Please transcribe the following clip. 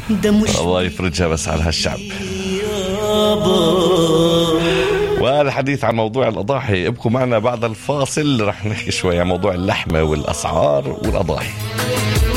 الله يفرجها بس على هالشعب. والحديث عن موضوع الأضاحي، ابقوا معنا بعد الفاصل رح نحكي شوي عن موضوع اللحمة والأسعار والأضاحي.